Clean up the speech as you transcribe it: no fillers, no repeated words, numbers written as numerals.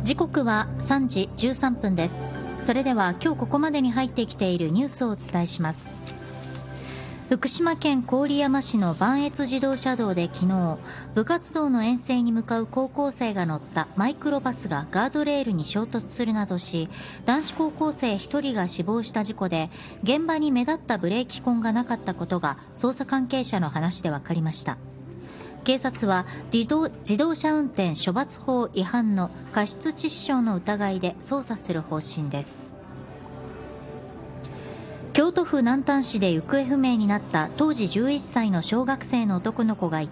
時刻は3時13分です。それでは今日ここまでに入ってきているニュースをお伝えします。福島県郡山市の磐越自動車道で昨日、部活動の遠征に向かう高校生が乗ったマイクロバスがガードレールに衝突するなどし、男子高校生1人が死亡した事故で、現場に目立ったブレーキ痕がなかったことが捜査関係者の話で分かりました。警察は自動車運転処罰法違反の過失致死傷の疑いで捜査する方針です。京都府南丹市で行方不明になった当時11歳の小学生の男の子がい